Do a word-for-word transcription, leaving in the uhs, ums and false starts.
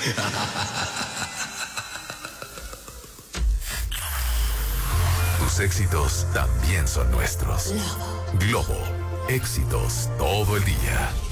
Tus éxitos también son nuestros. Globo, éxitos todo el día.